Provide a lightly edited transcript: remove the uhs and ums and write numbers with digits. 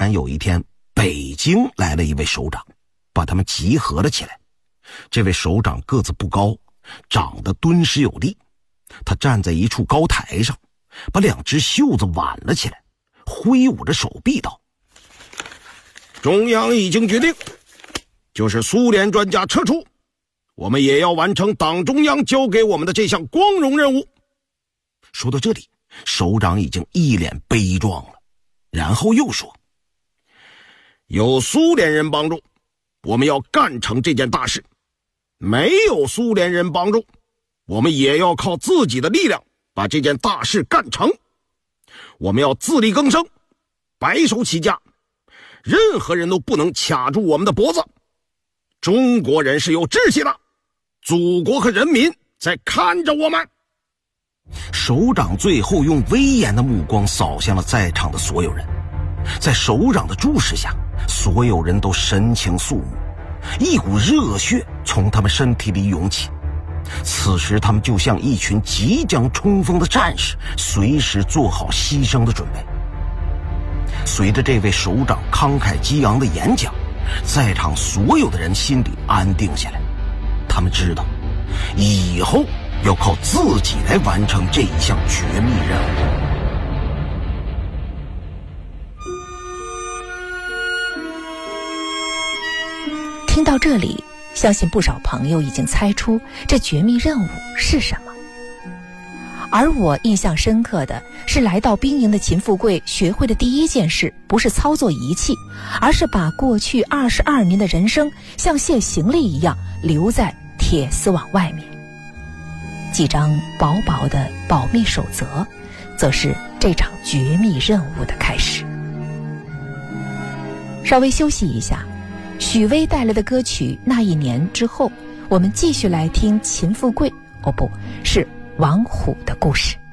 然有一天，北京来了一位首长，把他们集合了起来。这位首长个子不高，长得敦实有力。他站在一处高台上，把2只袖子挽了起来，挥舞着手臂道：中央已经决定，就是苏联专家撤出，我们也要完成党中央交给我们的这项光荣任务。说到这里，首长已经一脸悲壮了，然后又说：有苏联人帮助，我们要干成这件大事；没有苏联人帮助，我们也要靠自己的力量把这件大事干成。我们要自力更生，白手起家，任何人都不能卡住我们的脖子。中国人是有志气的，祖国和人民在看着我们。首长最后用威严的目光扫向了在场的所有人，在首长的注视下，所有人都神情肃穆，一股热血从他们身体里涌起。此时他们就像一群即将冲锋的战士，随时做好牺牲的准备。随着这位首长慷慨激昂的演讲，在场所有的人心里安定下来，他们知道以后要靠自己来完成这一项绝密任务。 听到这里，相信不少朋友已经猜出这绝密任务是什么。而我印象深刻的是，来到兵营的秦富贵学会的第一件事不是操作仪器，而是把过去22年的人生像卸行李一样留在铁丝网外面。几张薄薄的保密守则，则是这场绝密任务的开始。稍微休息一下，许巍带来的歌曲《那一年》之后，我们继续来听秦富贵，不是王虎的故事。